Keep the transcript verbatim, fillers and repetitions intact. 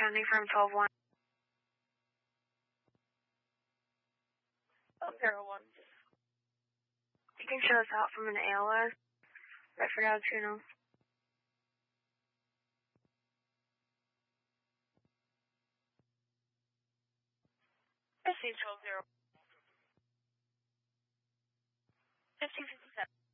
County from twelve one. Oh, zero one. You can show us out from an A L S. Redford Altoona. S C twelve zero. fifteen fifty-seven.